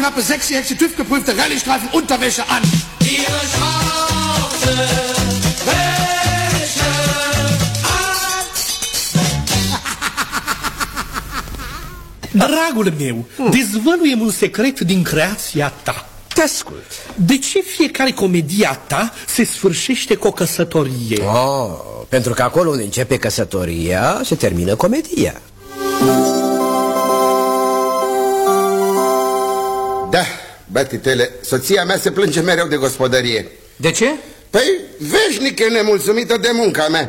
knappe 6-jährige TÜV-geprüfte Rallye-Streifen Unterwäsche an. Ihre Chance, welche Dragul meu, dezvăluie-mi un secret din creația ta. Te ascult. De ce fiecare comedia ta se sfârșește cu o căsătorie? Pentru că acolo unde începe căsătoria, se termină comedia. Da, bătitele, soția mea se plânge mereu de gospodărie. De ce? Păi, veșnic e nemulțumită de munca mea.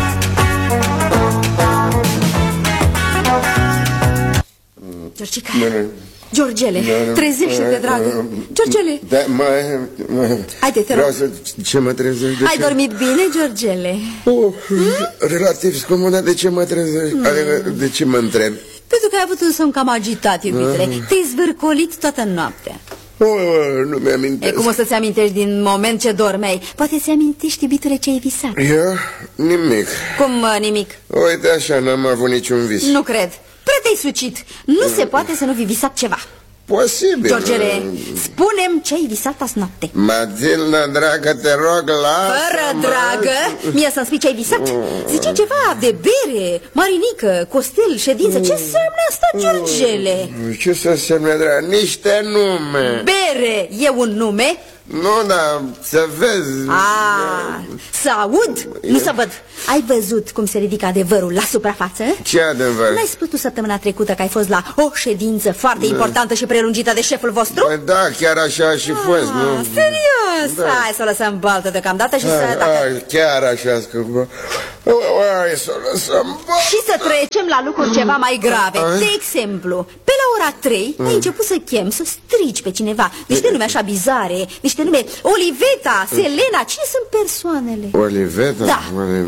Georgica, Georgele, trezește-te, dragă. Georgele. Da, Haide, te rog. Ce mă trezești? Ai dormit bine, Georgele? Relativ scump, dar de ce mă trezești? De ce mă întreb? Pentru că ai avut un somn cam agitat, iubitele. Te-ai zvârcolit toată noaptea. Nu mi-amintesc. Cum o să-ți amintești din moment ce dormeai? Poate ți amintești, iubitule, ce ai visat. Eu? Nimic. Cum nimic? Uite așa, n-am avut niciun vis. Nu cred. Prea te-ai sucit. Nu se poate să nu fi visat ceva. Posibil. Georgele, spune-mi ce ai visat azi noapte. Matilda, dragă, te rog, lasă. Fără dragă, mie să-mi spui ce ai visat. Zice ceva de bere, marinică, costel, ședință. Ce înseamnă asta, Georgele? Ce să însemne, dragă? Niște nume. Bere e un nume? Nu, dar să vezi. Să aud, nu să văd. Ai văzut cum se ridică adevărul la suprafață? Ce adevăr? N-ai spus tu săptămâna trecută că ai fost la o ședință foarte importantă și prelungită de șeful vostru? Păi da, chiar așa a și fost, nu? Serios? Da. Hai să o lăsăm baltă deocamdată și să... Chiar așa, scăpă. Hai să o lăsăm baltă. Și să trecem la lucruri ceva mai grave. De exemplu, pe la ora 3 ai început să chem, să strigi pe cineva. Niște nume așa bizare, niște nume. Oliveta, Selena, cine sunt persoanele? Oliveta? Da.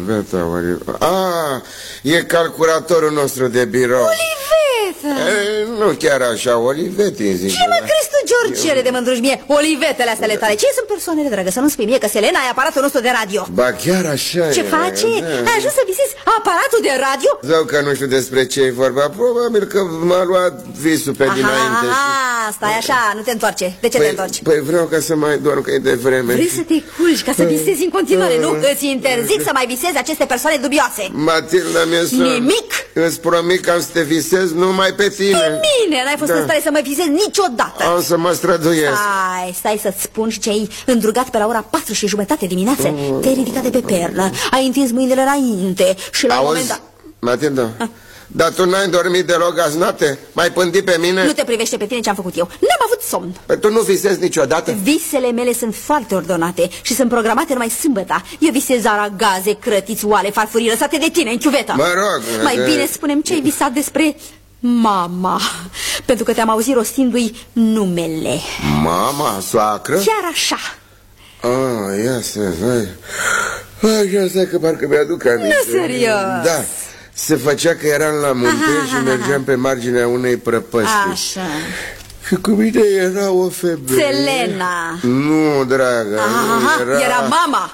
E calculatorul nostru de birou. Oliveta! Nu chiar așa, Oliveti zic. Ce mă crezi tu, Georgele, de mândruși mie? Olivetele astea ale tale. Cine sunt persoanele, dragă? Să nu spui mie că Selena e aparatul nostru de radio. Ba chiar așa. Ce face? Ai ajuns să visezi aparatul de radio? Zău că nu știu despre ce e vorba. Probabil că m-a luat visul pe dinainte. Stai așa, nu te întoarce. De ce te întorci? Păi vreau ca să mai dorm, că e de vreme. Vrei să te culci ca să visezi în continuare, nu? Îți interzic să mai visezi aceste persoane dubioase. Matilda, mi-e somn. Nimic? Îți promit că am să te visez numai pe tine. Pe mine? N-ai fost în stare să mă visezi niciodată. Am să mă străduiesc. Stai să-ți spun și ce ai îndrugat pe la ora 4:30 dimineață. Te-ai ridicat de pe pernă, ai întins mâinile înainte și la un moment dat... Matilda, dar tu n-ai dormit deloc azi noapte? M-ai pândit pe mine? Nu te privește pe tine ce am făcut eu. N-am avut somn. Păi tu nu visezi niciodată? Visele mele sunt foarte ordonate și sunt programate numai sâmbătă. Eu visez aragaze, crătiți, oale, farfurii lăsate de tine în chiuvetă. Mă rog. Mai bine spune-mi ce ai visat despre mama, pentru că te-am auzit rostindu-i numele. Mama, soacră? Chiar așa. Ia să văd. Așa stai că parcă mi-aduc aminte. Nu, serios. Da. Se făcea că eram la munte și mergeam pe marginea unei prăpăstii. Așa. Și cu mine era o femeie. Selena. Nu, dragă. Era mama.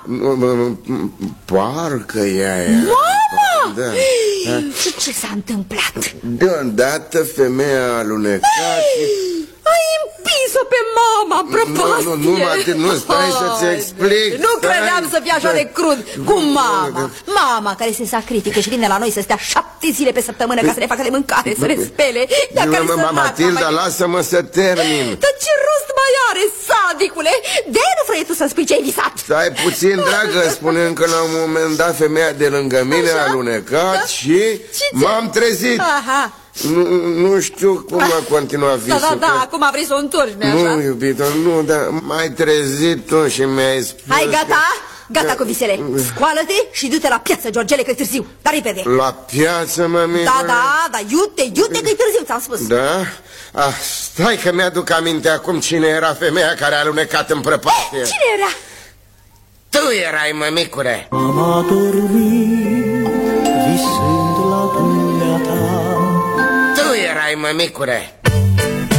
Parcă ea era. Mama? Da. Și ce s-a întâmplat? Deodată femeia a alunecat. Ai împins-o pe mama, prăpastie. Nu, stai să-ți explic. Nu credeam să fie așa de crud. Cu mama. Mama care se sacrifică și vine la noi să stea 7 zile pe săptămână ca să ne facă de mâncare, să ne spele. Matilda, lasă-mă să termin. Dar ce rost mai are, sadicule? De-aia nu vrei tu să spui ce ai visat. Stai puțin, dragă, spunem că la un moment dat femeia de lângă mine a alunecat și m-am trezit. Nu știu cum a continuat visul. Da, acum vrei să o întorci, nu-i așa? Nu, iubito, nu, dar m-ai trezit tu și mi-ai spus. Hai, gata cu visele. Scoală-te și du-te la piață, Georgele, că-i târziu. Dar repede. La piață, mămică? Da, iute că-i târziu, ți-am spus. Da? Stai că mi-aduc aminte acum cine era femeia care a alunecat în prăpastie. Cine era? Tu erai, mămicule. Am adormit visând la dumneata. Tu erai, mămicule.